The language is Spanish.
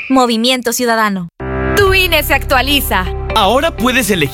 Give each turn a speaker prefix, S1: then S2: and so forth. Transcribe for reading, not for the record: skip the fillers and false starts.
S1: Movimiento Ciudadano.
S2: Tu INE se actualiza.
S3: Ahora puedes elegir